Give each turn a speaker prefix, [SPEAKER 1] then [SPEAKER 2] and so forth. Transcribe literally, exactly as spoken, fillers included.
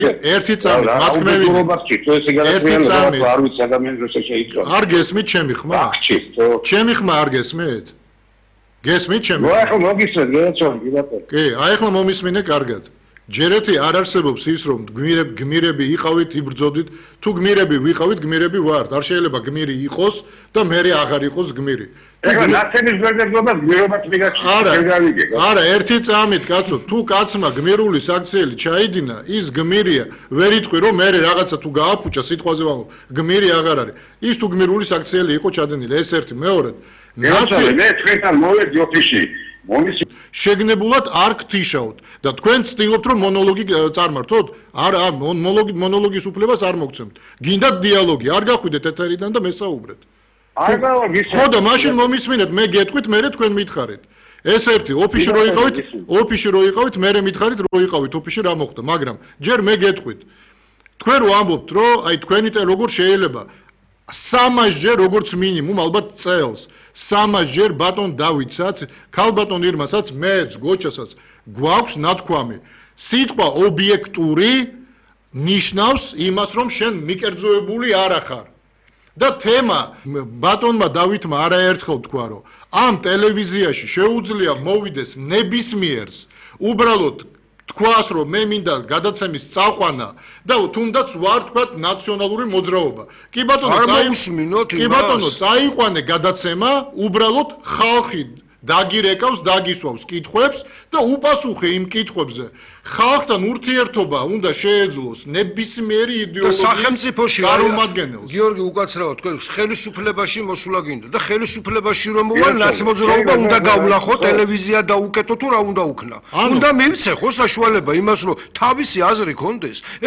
[SPEAKER 1] ერთი წამი, მათქმევინე. ერთი წამი.
[SPEAKER 2] არ ვიცი ადამიანს როცა შეიწვა.
[SPEAKER 1] არ გესმით ჩემი ხმა? ჩემი ხმა არ გესმით? გესმით ჩემი?
[SPEAKER 2] ნუ ახლა მოგისმენთ, გეცნობ, ბატონო.
[SPEAKER 1] კი, აი ახლა მომისმინე კარგად. ჯერეთი არ არსებობს ის რომ გმირები გმირები იყავით, იბრძოდით, თუ გმირები ვიყავით, გმირები ვართ. არ შეიძლება გმირი იყოს და მე აღარ იყოს გმირი.
[SPEAKER 2] ეხლა ნაცების ბერდერობა გმირობაც მიგაჩი.
[SPEAKER 1] არა, არა, ერთი წამით, კაცო, თუ კაცმა გმირული საქციელი ჩაიდინა, ის გმირია, ვერ იტყვი რომ მე რაღაცა თუ გააფუჭა, სიტყვაზე ვამბობ, გმირი აღარ არის. ის თუ გმირული საქციელი იყო ჩადენილი, ეს ერთი, მეორედ.
[SPEAKER 2] ნაცი მე თქვენთან მოვედი ოფისში. მომისი
[SPEAKER 1] შეგნებულად არ გთიშავთ და თქვენ ცდილობთ რომ მონოლოგი წარმართოთ? არა, მონოლოგი მონოლოგის უფლებას არ მოგცემთ. გინდათ დიალოგი, არ გახვიდეთ ეთერიდან და მესაუბრეთ.
[SPEAKER 2] არ გავაგისმენთ.
[SPEAKER 1] ხო და მაშინ მომისმინეთ, მე გეტყვით, მე თქვენ მითხარით. ეს ერთი, ოფისში რო იყავით, ოფისში რო იყავით, მე მითხარით რო იყავით, ოფისში რა მოხდა, მაგრამ ჯერ მე გეტყვით. თქვენ რო ამბობთ, რომ აი თქვენი ტე როგორ შეიძლება სამასჯერ როგორც მინიმუმ ალბათ წელს სამასჯერ ბატონ დავითსაც, ქალბატონ ირმასაც, მეც, გოჩასაც გვაქვს ნათქვამი. სიტყვა ობიექტური ნიშნავს იმას, რომ შენ მიკერძოებული არ ახარ. და თემა ბატონმა დავითმა არაერთხელ თქვა, რომ ამ ტელევიზიაში შეუძლია მოვიდეს ნებისმიერს, უბრალოდ თქვას რომ მე მინდა გადაცემის წაყვანა და თუნდაც ვარ თქვა ნაციონალური მოძრაობა. კი ბატონო, კი ბატონო, წაიყვანე გადაცემა, უბრალოდ ხალხი დაგირეკავს, დაგისვავს კითხვებს და უპასუხე იმ კითხვებზე. ხალხთან ურთიერთობა უნდა შეეძლოს ნებისმიერი იდეოლოგიის
[SPEAKER 3] სახელმწიფოში
[SPEAKER 1] წარმომადგენელს.
[SPEAKER 3] გიორგი უკაცრავად თქვენ ხელისუფლებაში მოსულა გინდა და ხელისუფლებაში რომ მოვალ ნაცმოძრაობა უნდა გავლახო, ტელევიზია დაუკეტო თუ რა უნდა უქნა. უნდა მივცე ხო საშუალება იმას რომ თავისი აზრი კონდეს.